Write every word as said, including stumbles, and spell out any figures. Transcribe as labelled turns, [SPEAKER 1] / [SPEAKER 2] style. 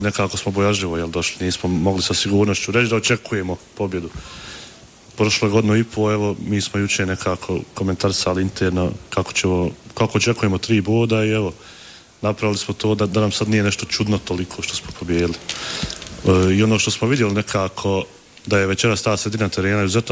[SPEAKER 1] Nekako smo bojažljivo jel, došli, nismo mogli sa sigurnošću reći da očekujemo pobjedu. Prošlo godinu i po, evo, mi smo jučer nekako komentarisali interno kako, ćemo, kako očekujemo tri boda i evo, napravili smo to da, da nam sad nije nešto čudno toliko što smo pobjedili. E, I ono što smo vidjeli nekako da je večeras ta sredina terena izuzetno